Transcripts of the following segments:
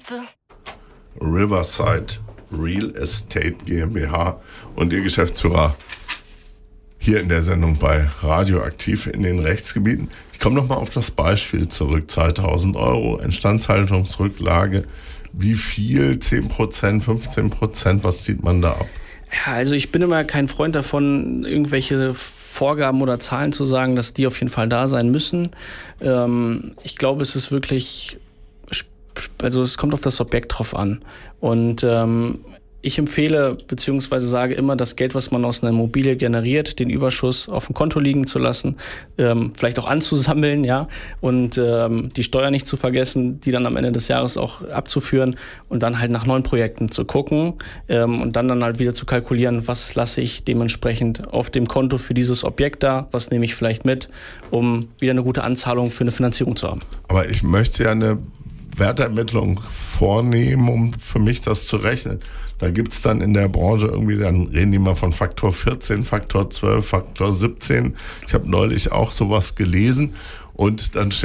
Beste. Riverside Real Estate GmbH und ihr Geschäftsführer hier in der Sendung bei Radioaktiv in den Rechtsgebieten. Ich komme nochmal auf das Beispiel zurück. 2.000 Euro Instandhaltungsrücklage. Wie viel? 10%, 15%? Was zieht man da ab? Ja, also ich bin immer kein Freund davon, irgendwelche Vorgaben oder Zahlen zu sagen, dass die auf jeden Fall da sein müssen. Ich glaube, es ist wirklich, also es kommt auf das Objekt drauf an. Und ich empfehle bzw. sage immer, das Geld, was man aus einer Immobilie generiert, den Überschuss auf dem Konto liegen zu lassen, vielleicht auch anzusammeln, ja, und die Steuer nicht zu vergessen, die dann am Ende des Jahres auch abzuführen und dann halt nach neuen Projekten zu gucken und dann halt wieder zu kalkulieren, was lasse ich dementsprechend auf dem Konto für dieses Objekt da, was nehme ich vielleicht mit, um wieder eine gute Anzahlung für eine Finanzierung zu haben. Aber ich möchte ja eine Wertermittlung vornehmen, um für mich das zu rechnen. Da gibt's dann in der Branche irgendwie, dann reden die mal von Faktor 14, Faktor 12, Faktor 17. Ich habe neulich auch sowas gelesen und dann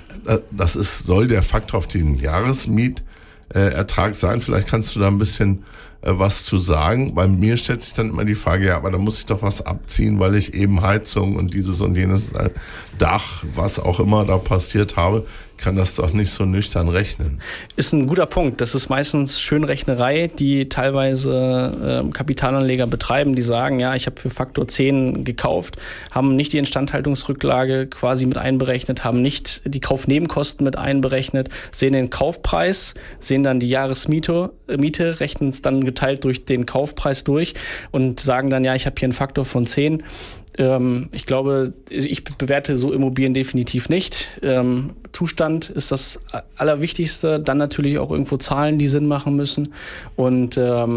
soll der Faktor auf den Jahresmietertrag sein. Vielleicht kannst du da ein bisschen was zu sagen. Bei mir stellt sich dann immer die Frage, ja, aber da muss ich doch was abziehen, weil ich eben Heizung und dieses und jenes Dach, was auch immer da passiert habe, kann das doch nicht so nüchtern rechnen. Ist ein guter Punkt. Das ist meistens Schönrechnerei, die teilweise Kapitalanleger betreiben, die sagen, ja, ich habe für Faktor 10 gekauft, haben nicht die Instandhaltungsrücklage quasi mit einberechnet, haben nicht die Kaufnebenkosten mit einberechnet, sehen den Kaufpreis, sehen dann die Jahresmiete, rechnen es dann geteilt durch den Kaufpreis durch und sagen dann, ja, ich habe hier einen Faktor von 10. Ich glaube, ich bewerte so Immobilien definitiv nicht. Zustand ist das Allerwichtigste. Dann natürlich auch irgendwo Zahlen, die Sinn machen müssen. Und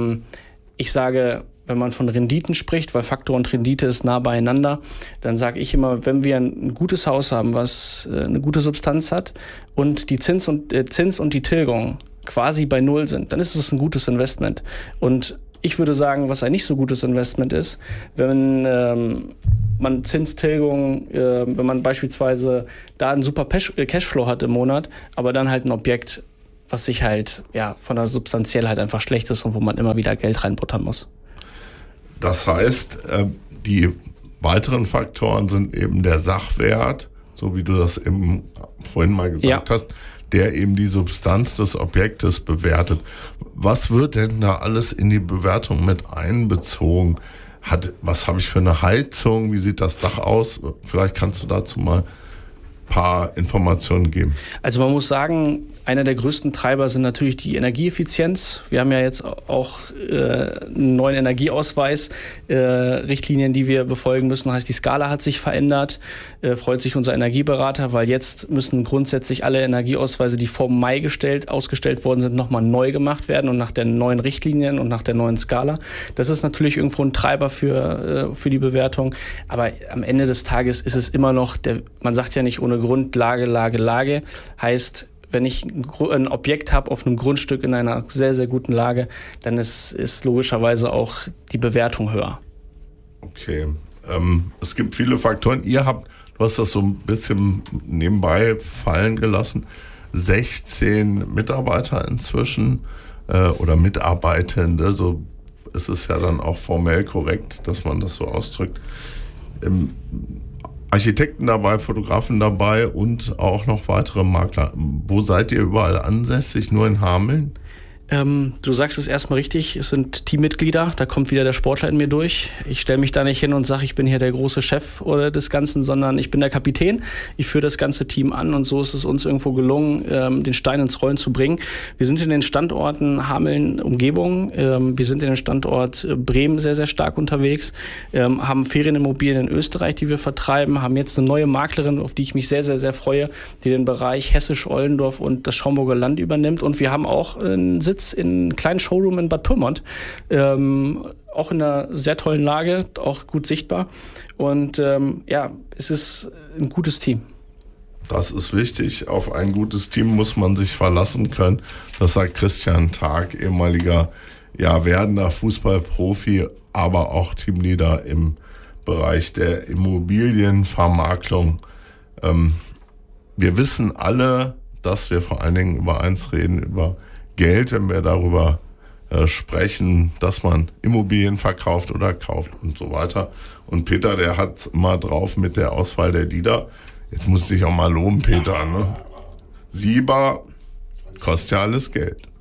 ich sage, wenn man von Renditen spricht, weil Faktor und Rendite ist nah beieinander, dann sage ich immer, wenn wir ein gutes Haus haben, was eine gute Substanz hat und die Zins und die Tilgung quasi bei Null sind, dann ist es ein gutes Investment. Und ich würde sagen, was ein nicht so gutes Investment ist, wenn man Zinstilgung, wenn man beispielsweise da einen super Cashflow hat im Monat, aber dann halt ein Objekt, was sich halt ja von der substanziell halt einfach schlecht ist und wo man immer wieder Geld reinbuttern muss. Das heißt, die weiteren Faktoren sind eben der Sachwert, so wie du das eben vorhin mal gesagt hast, der eben die Substanz des Objektes bewertet. Was wird denn da alles in die Bewertung mit einbezogen? Was habe ich für eine Heizung? Wie sieht das Dach aus? Vielleicht kannst du dazu mal ein paar Informationen geben. Also man muss sagen, einer der größten Treiber sind natürlich die Energieeffizienz. Wir haben ja jetzt auch einen neuen Energieausweis, Richtlinien, die wir befolgen müssen. Heißt, die Skala hat sich verändert. Freut sich unser Energieberater, weil jetzt müssen grundsätzlich alle Energieausweise, die vor Mai ausgestellt worden sind, nochmal neu gemacht werden und nach den neuen Richtlinien und nach der neuen Skala. Das ist natürlich irgendwo ein Treiber für die Bewertung. Aber am Ende des Tages ist es immer noch, man sagt ja nicht ohne Grund Lage. Heißt, wenn ich ein Objekt habe auf einem Grundstück in einer sehr, sehr guten Lage, dann ist logischerweise auch die Bewertung höher. Okay. Es gibt viele Faktoren. Du hast das so ein bisschen nebenbei fallen gelassen, 16 Mitarbeiter inzwischen oder Mitarbeitende, so ist es ja dann auch formell korrekt, dass man das so ausdrückt. Architekten dabei, Fotografen dabei und auch noch weitere Makler. Wo seid ihr überall ansässig? Nur in Hameln? Du sagst es erstmal richtig, es sind Teammitglieder, da kommt wieder der Sportler in mir durch. Ich stelle mich da nicht hin und sage, ich bin hier der große Chef oder des Ganzen, sondern ich bin der Kapitän. Ich führe das ganze Team an und so ist es uns irgendwo gelungen, den Stein ins Rollen zu bringen. Wir sind in den Standorten Hameln, Umgebung, wir sind in den Standort Bremen sehr, sehr stark unterwegs, haben Ferienimmobilien in Österreich, die wir vertreiben, haben jetzt eine neue Maklerin, auf die ich mich sehr, sehr, sehr freue, die den Bereich Hessisch-Ollendorf und das Schaumburger Land übernimmt und wir haben auch einen Sitz in einem kleinen Showroom in Bad Pyrmont, auch in einer sehr tollen Lage, auch gut sichtbar. Und es ist ein gutes Team. Das ist wichtig. Auf ein gutes Team muss man sich verlassen können. Das sagt Christian Tag, ehemaliger werdender Fußballprofi, aber auch Teamleader im Bereich der Immobilienvermarktung. Wir wissen alle, dass wir vor allen Dingen über eins reden, über Geld, wenn wir darüber sprechen, dass man Immobilien verkauft oder kauft und so weiter. Und Peter, der hat immer drauf mit der Auswahl der Lieder. Jetzt musste ich auch mal loben, Peter, ne? Sieber kostet ja alles Geld.